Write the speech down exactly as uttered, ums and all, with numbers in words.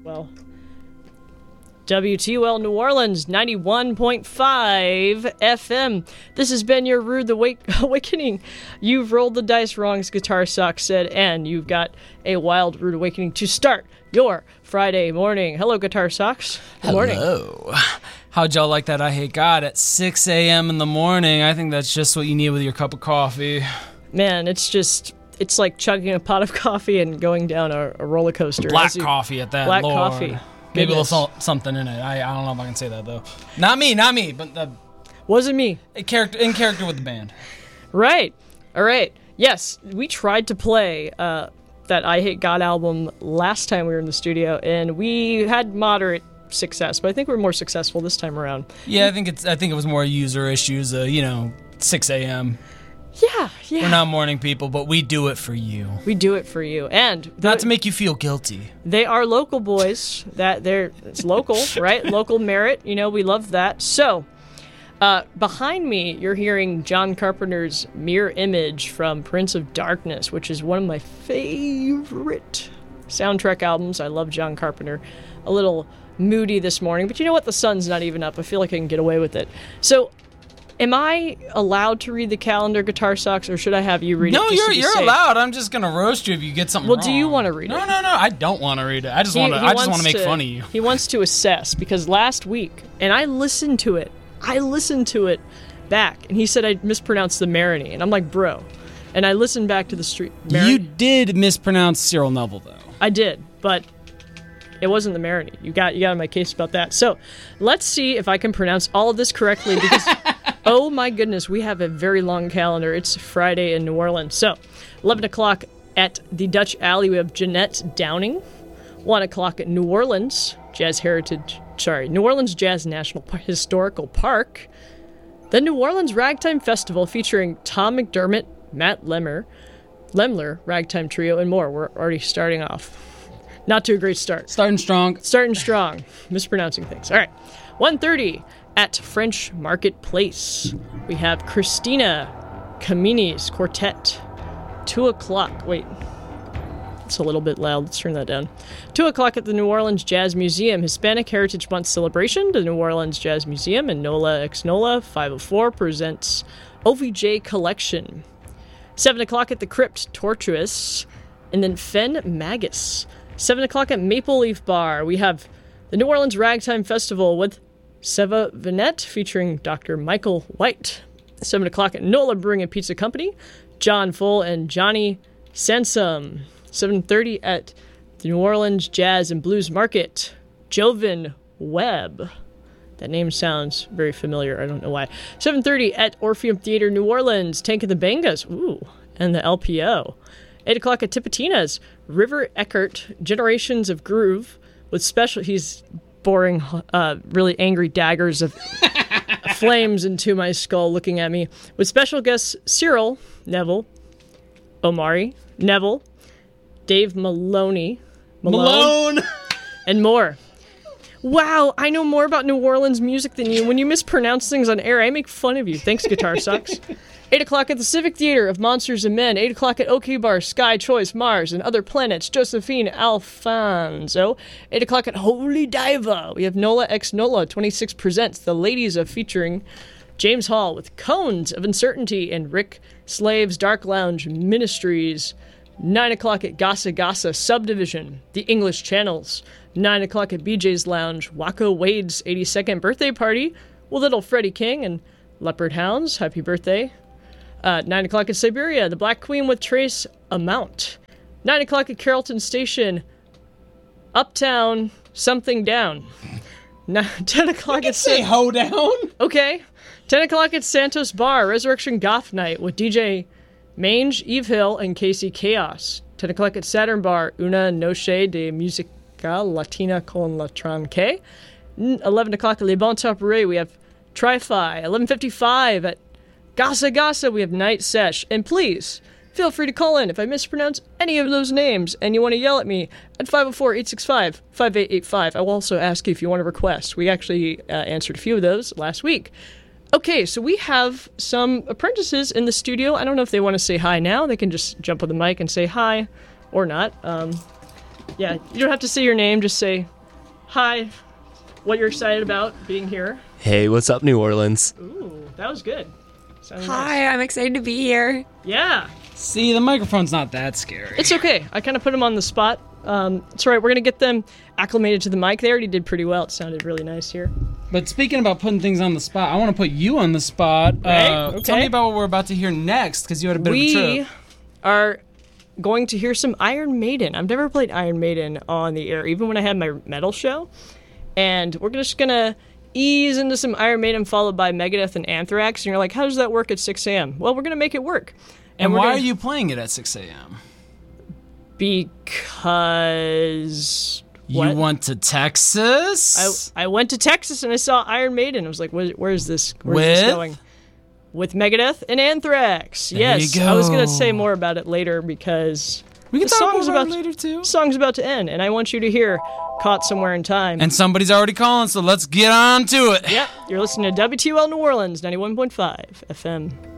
well, W T O L New Orleans, ninety-one point five F M. This has been your Rude Awake- Awakening. You've rolled the dice wrong, as Guitar Sock said, and you've got a wild Rude Awakening to start your Friday morning. Hello, Guitar Socks. Good morning. Hello. How'd y'all like that I Hate God at six a.m. in the morning? I think that's just what you need with your cup of coffee. Man, it's just... It's like chugging a pot of coffee and going down a, a roller coaster. Black you, coffee at that, Black Lord. coffee. Maybe a Goodness. little something in it. I, I don't know if I can say that, though. Not me, not me, but the... Wasn't me. A character, in character with the band. Right. All right. Yes, we tried to play uh, that I Hate God album last time we were in the studio, and we had moderate success, but I think we're more successful this time around. Yeah, I think it's. I think it was more user issues, uh, you know, six a.m. Yeah, yeah. We're not morning people, but we do it for you. We do it for you. And the, Not to make you feel guilty. They are local boys. That they're it's local, right? Local merit. You know, we love that. So, uh, behind me, you're hearing John Carpenter's Mirror Image from Prince of Darkness, which is one of my favorite soundtrack albums. I love John Carpenter. A little moody this morning, but you know what? The sun's not even up. I feel like I can get away with it. So, am I allowed to read the calendar, Guitar Socks, or should I have you read no, it? No, you're you're safe? allowed. I'm just gonna roast you if you get something Well, wrong. do you want to read no, it? No, no, no. I don't want to read it. I just He- want to. he I just wants want to make to- fun of you. He wants to assess because last week, and I listened to it. I listened to it back, and he said I mispronounced the Marigny, and I'm like, bro. And I listened back to the street. Mar- You did mispronounce Cyril Neville, though. I did, but it wasn't the Marigny. You got you got on my case about that. So let's see if I can pronounce all of this correctly because. Oh my goodness, we have a very long calendar. It's Friday in New Orleans. So, eleven o'clock at the Dutch Alley, we have Jeanette Downing. one o'clock at New Orleans Jazz Heritage, sorry, New Orleans Jazz National Par- Historical Park. The New Orleans Ragtime Festival featuring Tom McDermott, Matt Lemmer, Lemler, Ragtime Trio, and more. We're already starting off. Not to a great start. Starting strong. Starting strong. Mispronouncing things. All right. one thirty at French Marketplace. We have Christina Kamini's Quartet. two o'clock. Wait. It's a little bit loud. Let's turn that down. two o'clock at the New Orleans Jazz Museum. Hispanic Heritage Month celebration. The New Orleans Jazz Museum and NOLA Ex NOLA five oh four presents O V J Collection. seven o'clock at the Crypt, Tortuous. And then Fen Magus. seven o'clock at Maple Leaf Bar. We have the New Orleans Ragtime Festival with Seva Vinette featuring Doctor Michael White. seven o'clock at NOLA Brewing and Pizza Company. John Full and Johnny Sansom. seven thirty at the New Orleans Jazz and Blues Market. Jovan Webb. That name sounds very familiar. I don't know why. seven thirty at Orpheum Theater, New Orleans. Tank of the Bangas. Ooh. And the L P O. eight o'clock at Tipitina's. River Eckert, Generations of Groove. With special... He's boring, uh, really angry daggers of flames into my skull looking at me. With special guests Cyril Neville, Omari Neville, Dave Maloney, Malone, Malone! and more. Wow, I know more about New Orleans music than you. When you mispronounce things on air, I make fun of you. Thanks, Guitar Sucks. eight o'clock at the Civic Theater of Monsters and Men. eight o'clock at OK Bar, Sky Choice, Mars, and Other Planets, Josephine Alfonso. eight o'clock at Holy Diva. We have NOLA Ex NOLA twenty-six presents The Ladies of featuring James Hall with Cones of Uncertainty and Rick Slave's Dark Lounge Ministries. nine o'clock at Gasa Gasa Subdivision, The English Channels. nine o'clock at B J's Lounge, Wacko Wade's eighty-second birthday party with Little Freddie King and Leopard Hounds. Happy birthday. Uh, nine o'clock at Siberia, The Black Queen with Trace Amount. nine o'clock at Carrollton Station, Uptown, Something Down. No, ten o'clock at... Say ho down. Okay. ten o'clock at Santos Bar, Resurrection Goth Night with D J Mange, Eve Hill, and Casey Chaos. ten o'clock at Saturn Bar, Una Noche de Música Latina con la Tranque. eleven o'clock at Le Bon Tapere, we have Tri-Fi. eleven fifty-five at Gasa Gasa, we have Night Sesh. And please, feel free to call in if I mispronounce any of those names and you want to yell at me at five oh four, eight six five, five eight eight five. I will also ask you if you want to request. We actually uh, answered a few of those last week. Okay, so we have some apprentices in the studio. I don't know if they want to say hi now. They can just jump on the mic and say hi or not. Um, yeah, you don't have to say your name. Just say Hi. What you're excited about being here? Hey, what's up, New Orleans? Ooh, that was good. Sounded Hi, nice. I'm excited to be here. Yeah. See, the microphone's not that scary. It's okay. I kind of put them on the spot. Um, it's all right. We're going to get them acclimated to the mic. They already did pretty well. It sounded really nice here. But speaking about putting things on the spot, I want to put you on the spot. Right, Uh, okay. Tell me about what we're about to hear next, because you had a bit we of a trip. are going to hear some Iron Maiden. I've never played Iron Maiden on the air, even when I had my metal show. And we're just going to ease into some Iron Maiden, followed by Megadeth and Anthrax. And you're like, how does that work at six a.m.? Well, we're going to make it work. And we're why gonna- are you playing it at six a.m.? Because... You What? went to Texas? I, I went to Texas and I saw Iron Maiden. I was like, where, where's this? Where's With? this going? With Megadeth and Anthrax. There yes, you I was gonna go. say more about it later because we can the talk song's about, about it later, too. the song's about to end, and I want you to hear "Caught Somewhere in Time." And somebody's already calling, so let's get on to it. Yep, you're listening to W T O L New Orleans ninety-one point five F M.